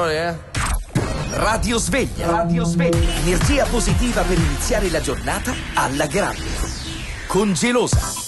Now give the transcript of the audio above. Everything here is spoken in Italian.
parole, Radio Sveglia. Radio Sveglia. Energia positiva per iniziare la giornata alla grande. Con Gelosa.